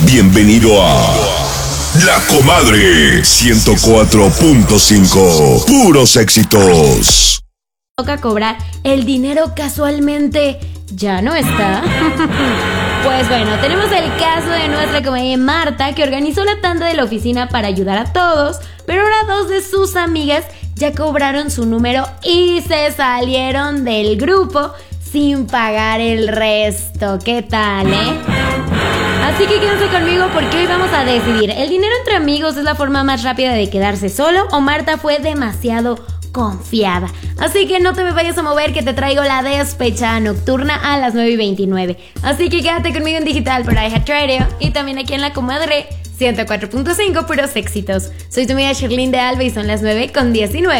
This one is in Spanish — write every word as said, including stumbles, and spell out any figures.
Bienvenido a La Comadre ciento cuatro punto cinco. Puros éxitos. Toca cobrar, el dinero casualmente ya no está. Pues bueno, tenemos el caso de nuestra comadre Marta, que organizó la tanda de la oficina para ayudar a todos, pero ahora dos de sus amigas ya cobraron su número y se salieron del grupo sin pagar el resto. ¿Qué tal, eh? Así que quédense conmigo porque hoy vamos a decidir, ¿el dinero entre amigos es la forma más rápida de quedarse solo o Marta fue demasiado confiada? Así que no te me vayas a mover, que te traigo la despechada nocturna a las nueve y veintinueve. Así que quédate conmigo en digital por iHeartRadio y también aquí en La Comadre ciento cuatro punto cinco, puros éxitos. Soy tu amiga Sherlyn de Alba y son las nueve con diecinueve.